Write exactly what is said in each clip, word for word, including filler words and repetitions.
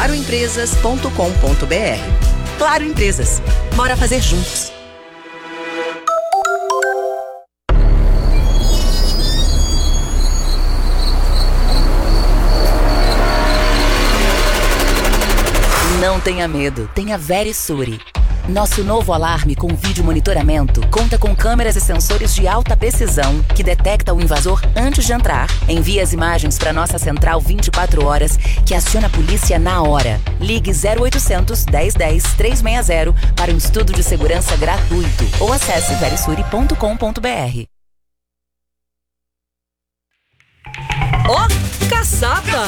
claro empresas ponto com ponto br. Claro Empresas. Bora fazer juntos. Não tenha medo, tenha Verisure. Nosso novo alarme com vídeo monitoramento conta com câmeras e sensores de alta precisão que detecta o invasor antes de entrar, envia as imagens para nossa central vinte e quatro horas, que aciona a polícia na hora. Ligue zero oitocentos, dez dez, trezentos e sessenta para um estudo de segurança gratuito ou acesse verisure ponto com ponto br. Ó, oh, caçapa!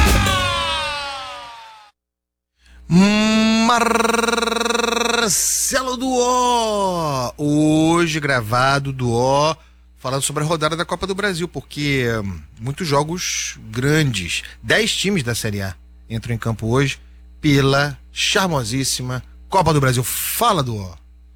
Marcelo Duó, hoje gravado Duó, falando sobre a rodada da Copa do Brasil, porque hum, muitos jogos grandes, dez times da Série A entram em campo hoje pela charmosíssima Copa do Brasil. Fala, Duó.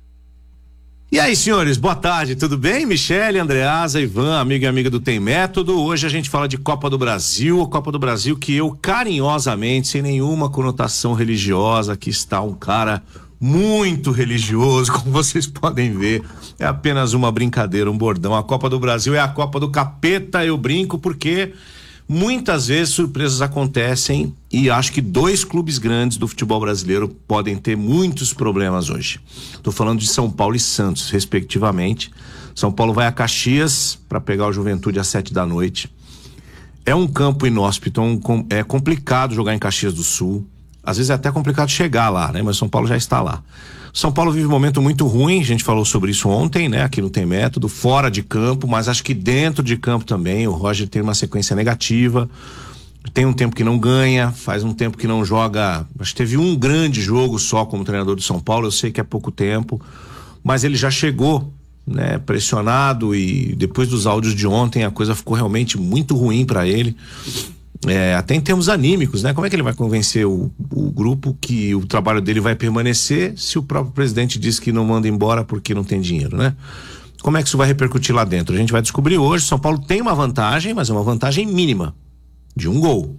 E aí, senhores, boa tarde, tudo bem? Michele, Andreasa, Ivan, amigo e amiga do Tem Método. Hoje a gente fala de Copa do Brasil, a Copa do Brasil que eu carinhosamente, sem nenhuma conotação religiosa, que está um cara muito religioso, como vocês podem ver, é apenas uma brincadeira, um bordão. A Copa do Brasil é a Copa do Capeta, eu brinco, porque muitas vezes surpresas acontecem e acho que dois clubes grandes do futebol brasileiro podem ter muitos problemas hoje. Estou falando de São Paulo e Santos, respectivamente. São Paulo vai a Caxias para pegar o Juventude às sete da noite. É um campo inóspito, um, é complicado jogar em Caxias do Sul. Às vezes é até complicado chegar lá, né? Mas São Paulo já está lá. São Paulo vive um momento muito ruim, a gente falou sobre isso ontem, né? Aqui no Tem Método, fora de campo, mas acho que dentro de campo também. O Roger tem uma sequência negativa, tem um tempo que não ganha, faz um tempo que não joga. Acho que teve um grande jogo só como treinador de São Paulo, eu sei que é pouco tempo, mas ele já chegou, né, pressionado, e depois dos áudios de ontem a coisa ficou realmente muito ruim para ele. É, até em termos anímicos, né? Como é que ele vai convencer o, o grupo que o trabalho dele vai permanecer se o próprio presidente diz que não manda embora porque não tem dinheiro, né? Como é que isso vai repercutir lá dentro? A gente vai descobrir hoje. São Paulo tem uma vantagem, mas é uma vantagem mínima, de um gol.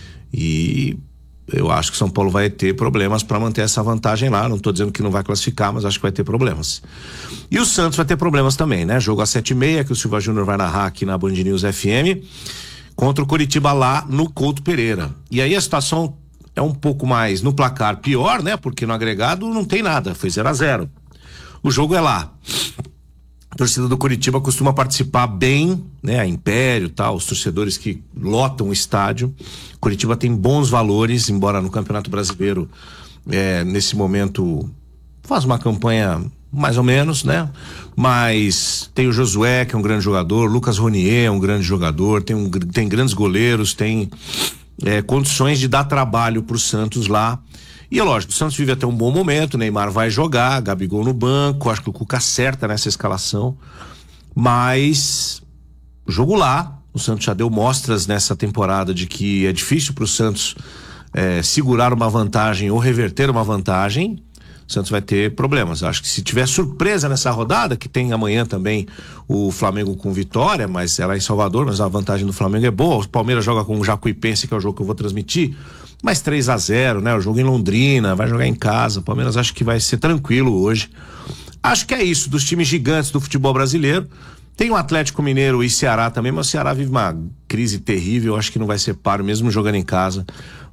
E eu acho que São Paulo vai ter problemas para manter essa vantagem lá. Não estou dizendo que não vai classificar, mas acho que vai ter problemas. E o Santos vai ter problemas também, né? Jogo às sete e meia, que o Silva Júnior vai narrar aqui na Band News F M. Contra o Coritiba lá no Couto Pereira. E aí a situação é um pouco mais no placar pior, né? Porque no agregado não tem nada, foi zero a zero. O jogo é lá. A torcida do Coritiba costuma participar bem, né? A Império, tal, os torcedores que lotam o estádio. Coritiba tem bons valores, embora no Campeonato Brasileiro, é, nesse momento, faz uma campanha mais ou menos, né? Mas tem o Josué, que é um grande jogador, Lucas Ronier é um grande jogador, tem, um, tem grandes goleiros, tem é, condições de dar trabalho pro Santos lá. E é lógico, o Santos vive até um bom momento, Neymar vai jogar, Gabigol no banco, acho que o Cuca acerta nessa escalação, mas jogo lá, o Santos já deu mostras nessa temporada de que é difícil pro Santos é, segurar uma vantagem ou reverter uma vantagem. O Santos vai ter problemas. Acho que se tiver surpresa nessa rodada, que tem amanhã também o Flamengo com vitória, mas ela é em Salvador, mas a vantagem do Flamengo é boa. O Palmeiras joga com o Jacuipense, que é o jogo que eu vou transmitir, mas três a zero, né? O jogo em Londrina, vai jogar em casa. O Palmeiras acho que vai ser tranquilo hoje. Acho que é isso, dos times gigantes do futebol brasileiro. Tem o Atlético Mineiro e Ceará também, mas o Ceará vive uma crise terrível, acho que não vai ser páreo mesmo jogando em casa.